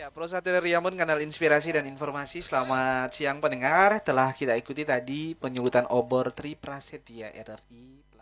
Ya, Pro Satria Riyamun, kanal inspirasi dan informasi. Selamat siang pendengar. Telah kita ikuti tadi penyulutan obor Tri Prasetya RRI